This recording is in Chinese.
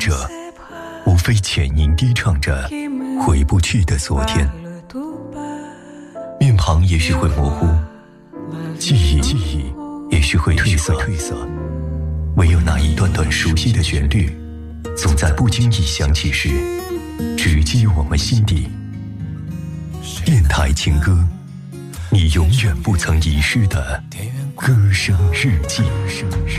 者，无非浅吟低唱着回不去的昨天。面庞也许会模糊，记忆也许会褪色，唯有那一段段熟悉的旋律，总在不经意响起时，直击我们心底。电台情歌，你永远不曾遗失的歌声日记。